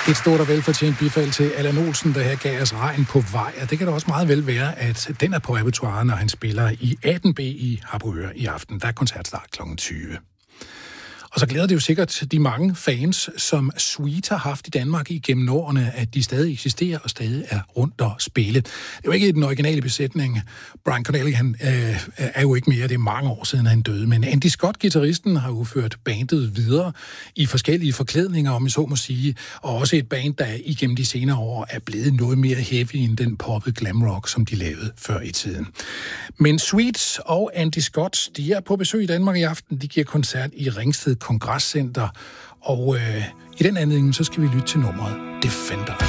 Et stort og velfortjent bifald til Allan Olsen, der her gav os Regn på vej. Og det kan da også meget vel være, at den er på repertoire, når han spiller i 18B i Harboøre i aften. Der er koncertstart kl. 20. Og så glæder det jo sikkert de mange fans, som Sweet har haft i Danmark igennem årene, at de stadig eksisterer og stadig er rundt og spille. Det er jo ikke den originale besætning. Brian Connelly, han er jo ikke mere, det er mange år siden, han døde. Men Andy Scott, guitaristen, har jo ført bandet videre i forskellige forklædninger, om jeg så må sige. Og også et band, der igennem de senere år er blevet noget mere heavy end den poppet glam rock, som de lavede før i tiden. Men Sweet og Andy Scott, de er på besøg i Danmark i aften. De giver koncert i Ringsted Kongresscenter, og i den anledning, så skal vi lytte til nummeret Defender.